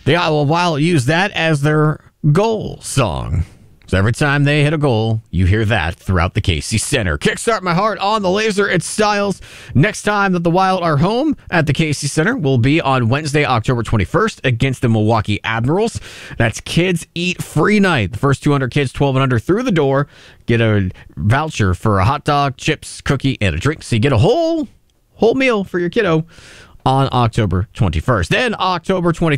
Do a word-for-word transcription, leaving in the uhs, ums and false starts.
The Iowa Wild use that as their goal song. So every time they hit a goal, you hear that throughout the Casey Center. Kickstart My Heart on the Laser. It's Styles. Next time that the Wild are home at the Casey Center will be on Wednesday, October twenty-first against the Milwaukee Admirals. That's Kids Eat Free Night. The first two hundred kids, twelve and under, through the door, get a voucher for a hot dog, chips, cookie, and a drink. So you get a whole, whole meal for your kiddo on October twenty-first. Then October twenty-third.